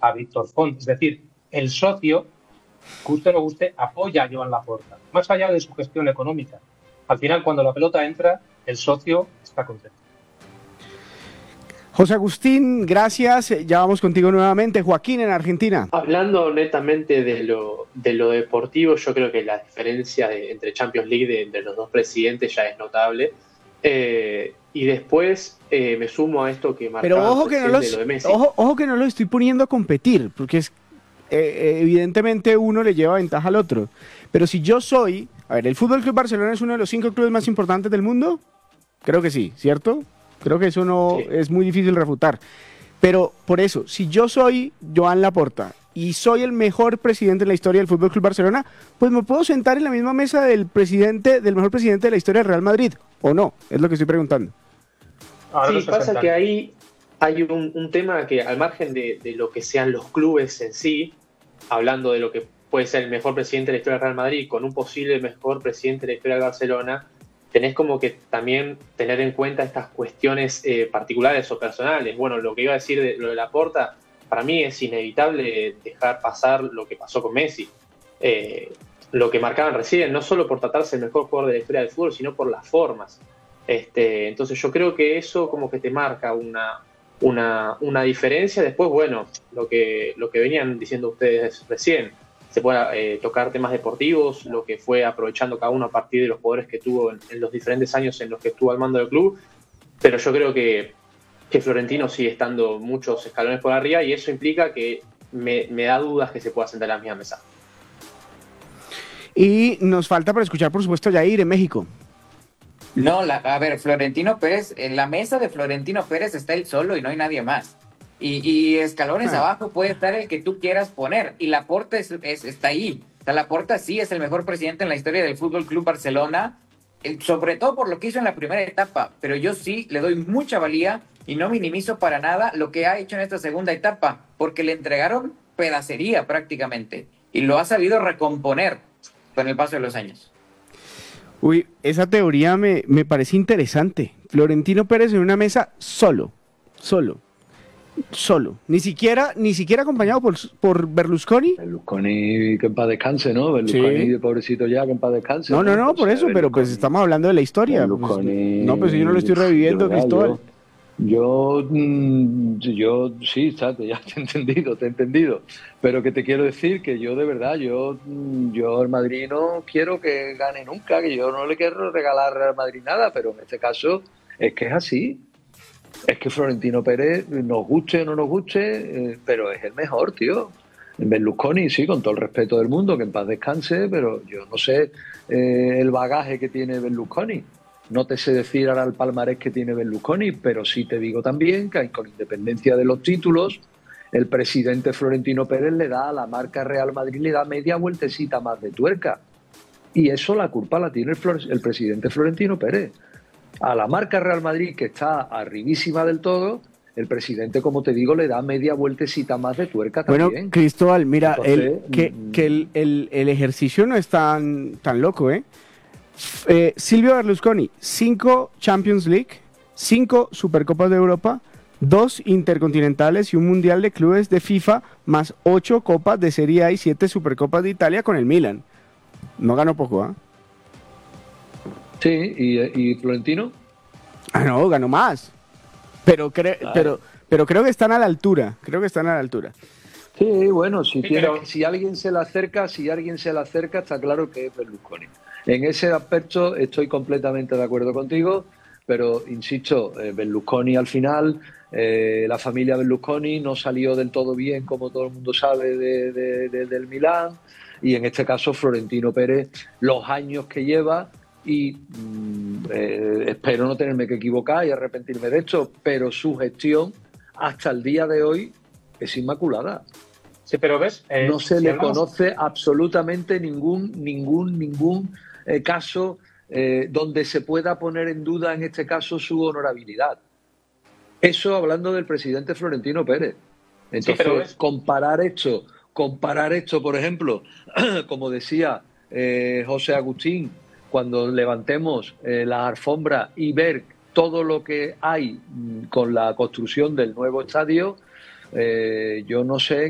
a Víctor Font. Es decir, el socio, guste o no guste, apoya a Joan Laporta, más allá de su gestión económica. Al final, cuando la pelota entra, el socio está contento. José Agustín, gracias. Ya vamos contigo nuevamente. Joaquín, en Argentina. Hablando netamente de lo deportivo, yo creo que la diferencia entre Champions League entre los dos presidentes ya es notable. Y después me sumo a esto que marcaba Pero ojo que, no de lo de Messi. ojo que no los estoy poniendo a competir, porque es evidentemente uno le lleva ventaja al otro. Pero si yo soy... A ver, ¿el Fútbol Club Barcelona es uno de los 5 clubes más importantes del mundo? Creo que sí, ¿cierto? Creo que eso no es muy difícil refutar. Pero por eso, si yo soy Joan Laporta y soy el mejor presidente de la historia del Fútbol Club Barcelona, pues me puedo sentar en la misma mesa del mejor presidente de la historia del Real Madrid, ¿o no? Es lo que estoy preguntando. Sí, pasa que ahí hay un tema que al margen de lo que sean los clubes en sí, hablando de lo que puede ser el mejor presidente de la historia del Real Madrid con un posible mejor presidente de la historia del Barcelona, tenés como que también tener en cuenta estas cuestiones particulares o personales. Bueno, lo que iba a decir de lo de Laporta, para mí es inevitable dejar pasar lo que pasó con Messi. Lo que marcaban recién, no solo por tratarse el mejor jugador de la historia del fútbol, sino por las formas. Entonces yo creo que eso como que te marca una diferencia. Después, bueno, lo que venían diciendo ustedes recién, se puede tocar temas deportivos, lo que fue aprovechando cada uno a partir de los poderes que tuvo en los diferentes años en los que estuvo al mando del club, pero yo creo que Florentino sigue estando muchos escalones por arriba y eso implica que me da dudas que se pueda sentar a la misma mesa. Y nos falta para escuchar, por supuesto, Jair en México. No, a ver, Florentino Pérez, en la mesa de Florentino Pérez está él solo y no hay nadie más. Y escalones abajo puede estar el que tú quieras poner. Y Laporta está ahí. O sea, Laporta sí es el mejor presidente en la historia del Fútbol Club Barcelona, sobre todo por lo que hizo en la primera etapa. Pero yo sí le doy mucha valía y no minimizo para nada lo que ha hecho en esta segunda etapa, porque le entregaron pedacería prácticamente. Y lo ha sabido recomponer con el paso de los años. Uy, esa teoría me parece interesante. Florentino Pérez en una mesa solo. Ni siquiera acompañado por Berlusconi. Berlusconi, que en paz descanse, ¿no? Berlusconi, sí. Pobrecito ya, que en paz descanse. No, por eso, pero pues estamos hablando de la historia. Berlusconi, no, pues yo no lo estoy reviviendo, Cristóbal. Yo sí, ya te he entendido. Pero que te quiero decir que yo de verdad, yo al Madrid no quiero que gane nunca, que yo no le quiero regalar al Madrid nada, pero en este caso es que es así. Es que Florentino Pérez, nos guste o no nos guste, pero es el mejor, tío. Berlusconi, sí, con todo el respeto del mundo, que en paz descanse, pero yo no sé el bagaje que tiene Berlusconi. No te sé decir ahora el palmarés que tiene Berlusconi, pero sí te digo también que con independencia de los títulos, el presidente Florentino Pérez le da a la marca Real Madrid, le da media vueltecita más de tuerca. Y eso la culpa la tiene el presidente Florentino Pérez. A la marca Real Madrid, que está arribísima del todo, el presidente, como te digo, le da media vueltecita más de tuerca también. Bueno, Cristóbal, mira, el ejercicio no es tan loco, ¿eh? Silvio Berlusconi, 5 Champions League, 5 Supercopas de Europa, 2 Intercontinentales y un Mundial de Clubes de FIFA, más 8 Copas de Serie A y 7 Supercopas de Italia con el Milan. No ganó poco, ¿ah? Sí, ¿y Florentino? No, ganó más. Pero creo que están a la altura. Sí, bueno, si alguien se le acerca, está claro que es Berlusconi. En ese aspecto estoy completamente de acuerdo contigo, pero insisto, Berlusconi al final, la familia Berlusconi no salió del todo bien, como todo el mundo sabe, del Milán, y en este caso Florentino Pérez, los años que lleva, y espero no tenerme que equivocar y arrepentirme de esto, pero su gestión hasta el día de hoy es inmaculada. Sí, pero ves, no se le conoce absolutamente ningún caso donde se pueda poner en duda, en este caso, su honorabilidad. Eso hablando del presidente Florentino Pérez. Entonces, sí, comparar esto, por ejemplo, como decía José Agustín, cuando levantemos las alfombras y ver todo lo que hay con la construcción del nuevo estadio, yo no sé